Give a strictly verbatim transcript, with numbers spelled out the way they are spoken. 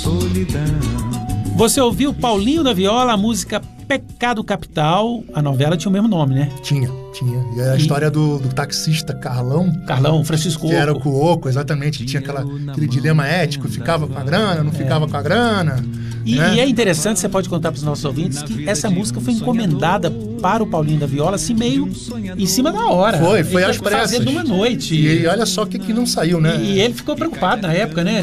Você ouviu Paulinho da Viola, a música Pecado Capital. A novela tinha o mesmo nome, né? Tinha, tinha. E a e... história do, do taxista Carlão. Carlão, Francisco Que era o Cuoco, exatamente. Tinha aquela, aquele dilema ético. Ficava com a grana, não ficava é. com a grana. E, né? e é interessante, você pode contar para os nossos ouvintes, que essa música foi encomendada para o Paulinho da Viola, assim, meio em cima da hora. Foi, foi às pressas. pressas. Fazendo uma noite. E olha só o que, que não saiu, né? E, e ele ficou preocupado na época, né?